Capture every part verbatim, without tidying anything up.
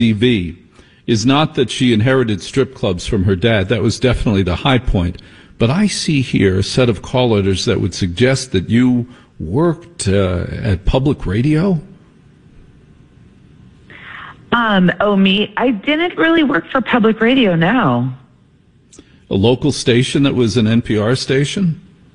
T V is not that she inherited strip clubs from her dad. That was definitely the high point. But I see here a set of call letters that would suggest that you worked uh, at public radio. Um, oh, me? I didn't really work for public radio, no. A local station that was an N P R station?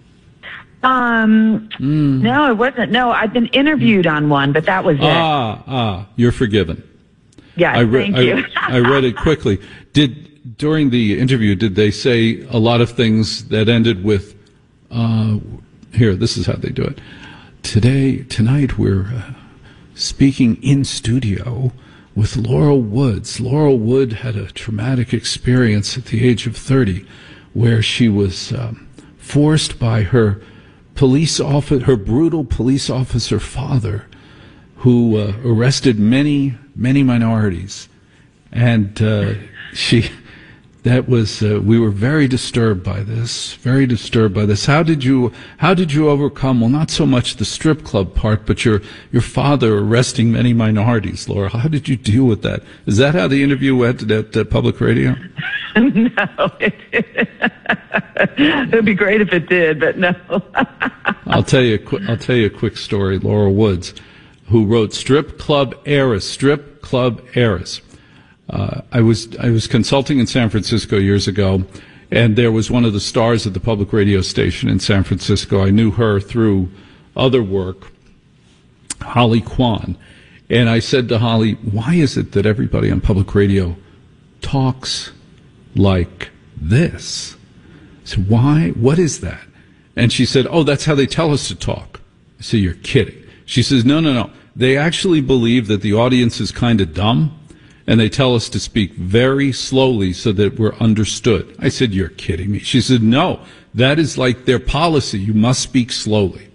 Um, mm. No, it wasn't. No, I've been interviewed on one, but that was it. Ah, ah, you're forgiven. Yeah, I re- thank you. I, I read it quickly. Did during the interview, did they say a lot of things that ended with, uh, here, this is how they do it. Today, tonight, we're uh, speaking in studio with Laurel Woods. Laurel Wood had a traumatic experience at the age of thirty where she was um, forced by her police officer, her brutal police officer father, who uh, arrested many, many minorities. And uh, she, that was, uh, we were very disturbed by this, very disturbed by this. How did you, how did you overcome, well, not so much the strip club part, but your, your father arresting many minorities, Laura? How did you deal with that? Is that how the interview went at uh, public radio? No, it didn't. It would be great if it did, but no. I'll tell you, a qu- I'll tell you a quick story. Laura Woods, who wrote Strip Club Heiress, Strip Club Heiress. Uh, I was I was consulting in San Francisco years ago, and there was one of the stars at the public radio station in San Francisco. I knew her through other work, Holly Kwan. And I said to Holly, why is it that everybody on public radio talks like this? I said, why? What is that? And she said, oh, that's how they tell us to talk. I said, you're kidding. She says, no, no, no. They actually believe that the audience is kind of dumb, and they tell us to speak very slowly so that we're understood. I said, you're kidding me. She said, no, that is like their policy. You must speak slowly.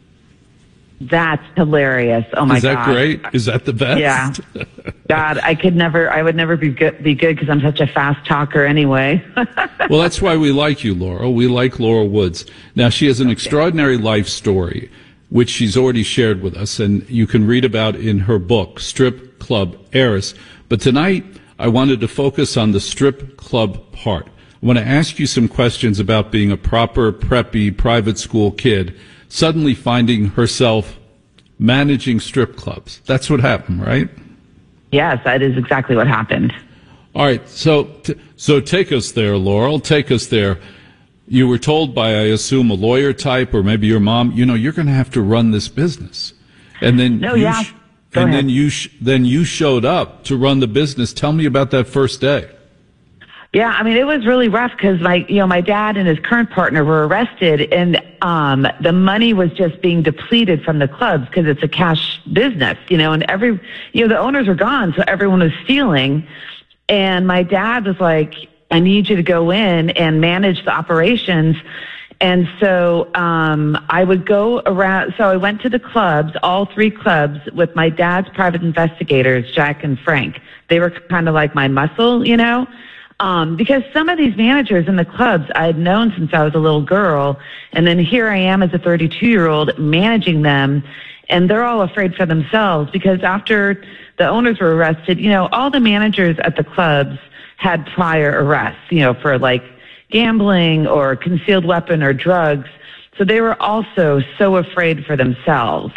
That's hilarious. Oh, my God. Is that God. great? Is that the best? Yeah. God, I could never, I would never be good, be good because I'm such a fast talker anyway. Well, that's why we like you, Laura. We like Laura Woods. Now, she has an okay. extraordinary life story, which she's already shared with us, and you can read about in her book, Strip Club Heiress. But tonight, I wanted to focus on the strip club part. I want to ask you some questions about being a proper, preppy, private school kid, suddenly finding herself managing strip clubs. That's what happened, right? Yes, that is exactly what happened. All right, so t- so take us there, Laurel. Take us there. You were told by, I assume, a lawyer type or maybe your mom, you know, you're going to have to run this business. And then no, you yeah. sh- Go and ahead. then you sh- then you showed up to run the business. Tell me about that first day. Yeah, I mean, it was really rough because my, you know, my dad and his current partner were arrested, and um, the money was just being depleted from the clubs because it's a cash business, you know, and every, you know, the owners were gone, so everyone was stealing. And my dad was like, I need you to go in and manage the operations. And so um, I would go around. So I went to the clubs, all three clubs, with my dad's private investigators, Jack and Frank. They were kind of like my muscle, you know, um, because some of these managers in the clubs I had known since I was a little girl. And then here I am as a thirty-two-year-old managing them. And they're all afraid for themselves because after the owners were arrested, you know, all the managers at the clubs had prior arrests, you know, for like gambling or concealed weapon or drugs. So they were also so afraid for themselves.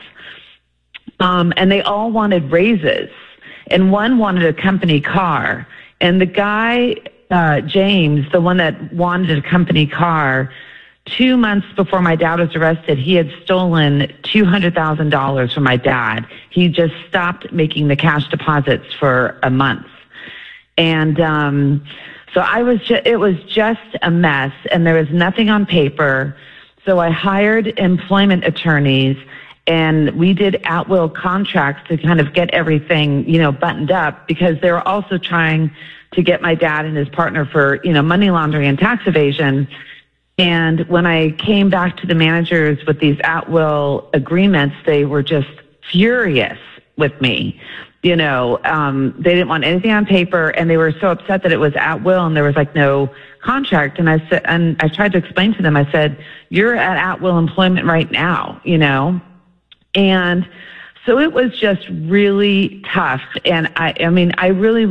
Um, and they all wanted raises. And one wanted a company car. And the guy, uh, James, the one that wanted a company car, two months before my dad was arrested, he had stolen two hundred thousand dollars from my dad. He just stopped making the cash deposits for a month. And, um, So I was just, it was just a mess, and there was nothing on paper. So I hired employment attorneys, and we did at-will contracts to kind of get everything, you know, buttoned up, because they were also trying to get my dad and his partner for, you know, money laundering and tax evasion. And when I came back to the managers with these at-will agreements, they were just furious with me. You know, um, they didn't want anything on paper, and they were so upset that it was at will and there was like no contract. And I said, and I tried to explain to them, I said, you're at at will employment right now, you know? And So it was just really tough. And I, I mean, I really